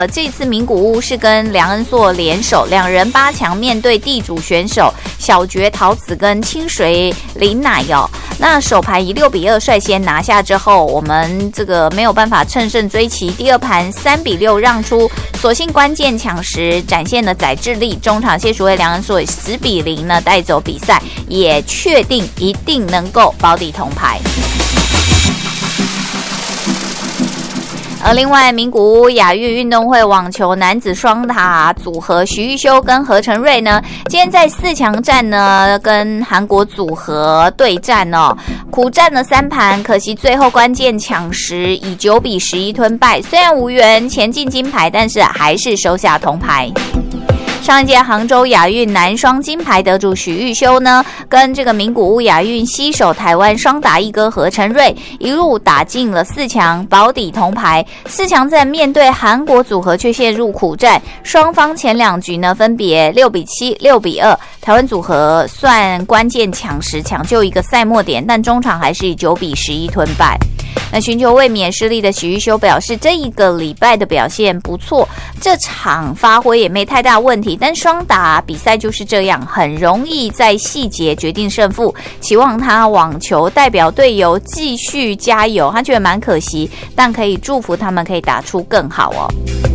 这次名古屋是跟梁恩硕联手，两人8强面对地主选手小堀桃子跟清水绫乃哦。那首盘以6-2率先拿下之后，我们这个没有办法乘胜追击，第二盘3-6让出，所幸关键抢时展现了宰制力，中场谢淑薇、梁恩硕以10-0呢带走比赛，也确定一定能够保底铜牌。另外，名古屋亚运运动会网球男子双打组合徐玉修跟何成瑞呢，今天在4强战呢跟韩国组合对战哦，苦战了3盘，可惜最后关键抢时以9-11吞败，虽然无缘前进金牌，但是还是收下铜牌。上一届杭州亚运男双金牌得主许玉修呢，跟这个名古屋亚运携手台湾双打一哥何成瑞一路打进了4强，保底铜牌。4强战面对韩国组合却陷入苦战，双方前2局呢分别6-7、6-2，台湾组合算关键抢时抢救一个赛末点，但中场还是以9-11吞败。那寻求卫冕失利的许玉修表示，这一个礼拜的表现不错，这场发挥也没太大问题，但双打比赛就是这样，很容易在细节决定胜负，期望他网球代表队友继续加油，他觉得蛮可惜，但可以祝福他们可以打出更好哦。